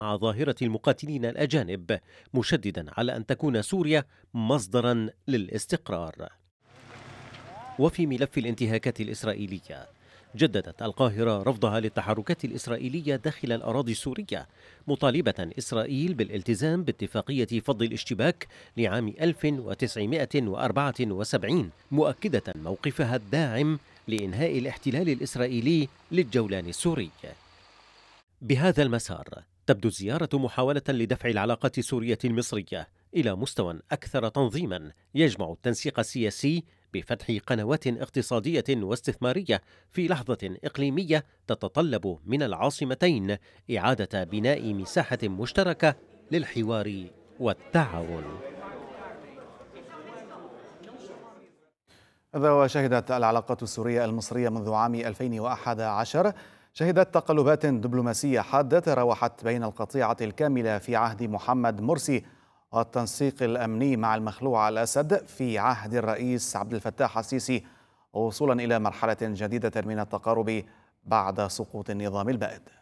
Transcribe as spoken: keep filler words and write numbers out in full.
مع ظاهرة المقاتلين الأجانب، مشددا على أن تكون سوريا مصدرا للاستقرار. وفي ملف الانتهاكات الإسرائيلية، جددت القاهرة رفضها للتحركات الإسرائيلية داخل الأراضي السورية، مطالبة إسرائيل بالالتزام باتفاقية فض الاشتباك لعام ألف وتسعمائة وأربعة وسبعين، مؤكدة موقفها الداعم لإنهاء الاحتلال الإسرائيلي للجولان السوري. بهذا المسار تبدو الزيارة محاولة لدفع العلاقات السورية المصرية إلى مستوى أكثر تنظيما يجمع التنسيق السياسي بفتح قنوات اقتصادية واستثمارية في لحظة إقليمية تتطلب من العاصمتين إعادة بناء مساحة مشتركة للحوار والتعاون. هذا وشهدت العلاقات السورية المصرية منذ عام ألفين وأحد عشر شهدت تقلبات دبلوماسية حادة تراوحت بين القطيعة الكاملة في عهد محمد مرسي والتنسيق الأمني مع المخلوع الأسد في عهد الرئيس عبد الفتاح السيسي، وصولا إلى مرحلة جديدة من التقارب بعد سقوط النظام البائد.